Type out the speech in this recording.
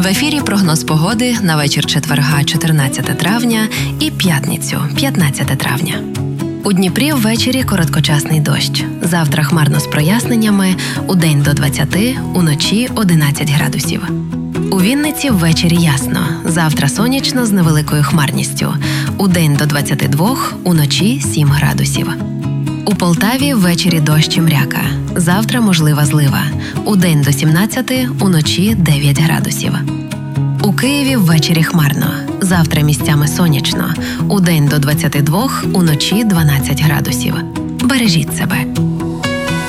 В ефірі прогноз погоди на вечір четверга 14 травня і п'ятницю 15 травня. У Дніпрі ввечері короткочасний дощ. Завтра хмарно з проясненнями, удень до 20, уночі 11 градусів. У Вінниці ввечері ясно. Завтра сонячно з невеликою хмарністю. Удень до 22, уночі 7 градусів. У Полтаві ввечері дощ і мряка. Завтра можлива злива. Удень до 17, уночі 9 градусів. У Києві ввечері хмарно. Завтра місцями сонячно. Удень до 22, уночі 12 градусів. Бережіть себе.